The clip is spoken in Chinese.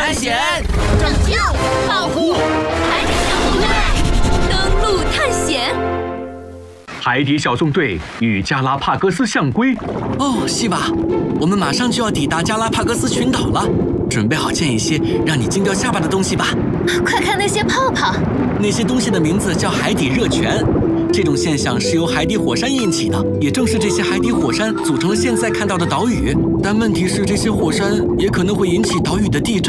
探险， 拯救，保护，海底小纵队， 登陆探险。 海底小纵队与加拉帕戈斯象龟。 哦，西瓦，我们马上就要抵达加拉帕戈斯群岛了，准备好见一些让你惊掉下巴的东西吧。 快看那些泡泡， 那些东西的名字叫海底热泉。这种现象是由海底火山引起的，也正是这些海底火山组成了现在看到的岛屿。但问题是，这些火山也可能会引起岛屿的地震。